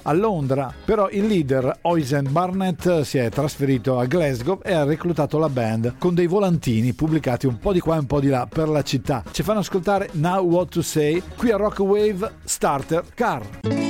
a Londra, però il leader Oisin Barnett si è trasferito a Glasgow e ha reclutato la band con dei volantini pubblicati un po' di qua e un po' di là per la città. Ci fanno ascoltare Now What to Say qui a Rock Wave Starter Car.